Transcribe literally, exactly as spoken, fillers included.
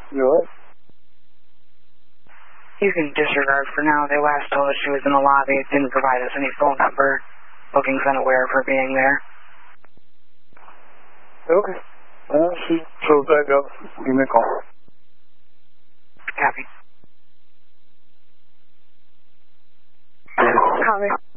You what? You can disregard for now. They last told us she was in the lobby. Didn't provide us any phone number. Booking's unaware of her being there. Okay. Well, she shows back up. Give me a call. Copy. Copy.